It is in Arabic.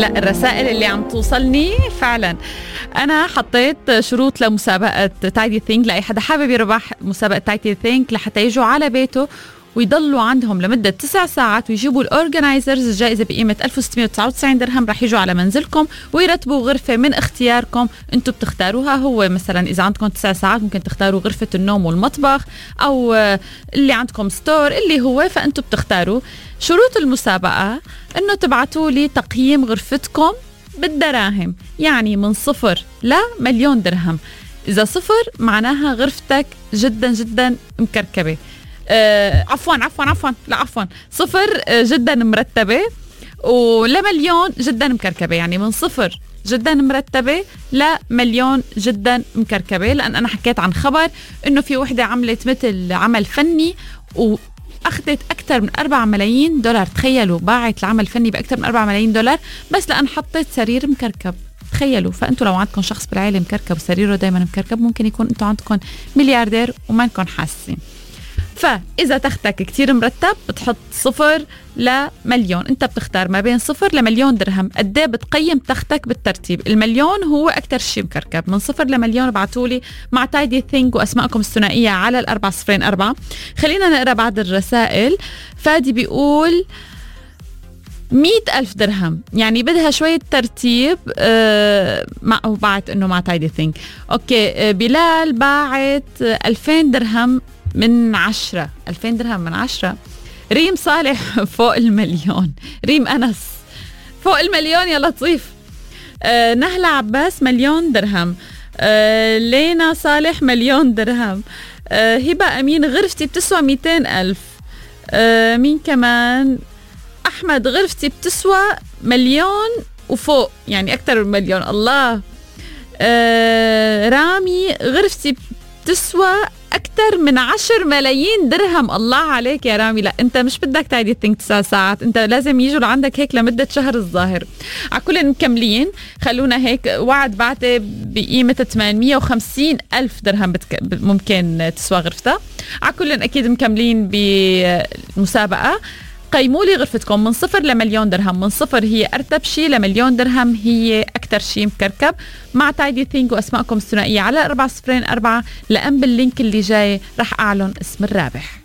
لا، الرسائل اللي عم توصلني فعلا. أنا حطيت شروط لمسابقة تايدي ثينك لأي حدا حابب يربح مسابقة تايدي ثينك لحتى يجوا على بيته ويضلوا عندهم لمدة 9 ساعات ويجيبوا الأورجنايزرز الجائزة بقيمة 1699 درهم. رح يجوا على منزلكم ويرتبوا غرفة من اختياركم انتوا بتختاروها. هو مثلا إذا عندكم 9 ساعات ممكن تختاروا غرفة النوم والمطبخ أو اللي عندكم ستور اللي هو، فأنتوا بتختاروا. شروط المسابقة انه تبعتوا لي تقييم غرفتكم بالدراهم، يعني من 0 لمليون درهم. إذا 0 معناها غرفتك جدا جدا مكركبة. عفوا 0 جدا مرتبة، ولمليون جدا مكركبة. يعني من 0 جدا مرتبة لمليون جدا مكركبة. لأن أنا حكيت عن خبر إنه في وحدة عملت مثل عمل فني وأخذت أكثر من 4 ملايين دولار. تخيلوا، باعت العمل الفني بأكثر من 4 ملايين دولار بس لأن حطت سرير مكركب. تخيلوا. فأنتوا لو عندكم شخص بالعائلة مكركب وسريره دايما مكركب، ممكن يكون أنتوا عندكم ملياردير وما نكون حاسين. فإذا تختك كتير مرتب بتحط 0 لمليون. انت بتختار ما بين 0 لمليون درهم. قديه بتقيم تختك بالترتيب. المليون هو أكتر شيء مكركب. من 0 لمليون ابعتولي مع تايدي ثينك وأسماءكم الثنائية على 404. خلينا نقرأ بعض الرسائل. فادي بيقول 100,000 درهم، يعني بدها شوية ترتيب. باعت انه مع تايدي ثينك. اوكي. بلال باعت 2000 درهم من 10. 2000 درهم من 10. ريم صالح فوق المليون. ريم أنس فوق المليون يا لطيف. نهلة عباس مليون درهم. لينا صالح مليون درهم. هبة أمين غرفتي بتسوى 200,000. مين كمان؟ أحمد غرفتي بتسوى مليون وفوق، يعني أكتر من مليون. الله. رامي غرفتي بتسوى أكتر من 10 ملايين درهم. الله عليك يا رامي. لا، أنت مش بدك تايدي ثينك 9 ساعات، أنت لازم يجوا لعندك هيك لمدة شهر الظاهر. عكل مكملين. خلونا هيك. وعد بعته بقيمة 850,000 درهم ممكن تسوى غرفتها. عكل أكيد مكملين بالمسابقة. قيموا لي غرفتكم من 0 لمليون درهم. من 0 هي أرتب شيء، لمليون درهم هي أكتر شيء مكركب. مع تايدي ثينك وأسماءكم الثنائية على 404. لأن باللينك اللي جاي رح أعلن اسم الرابح.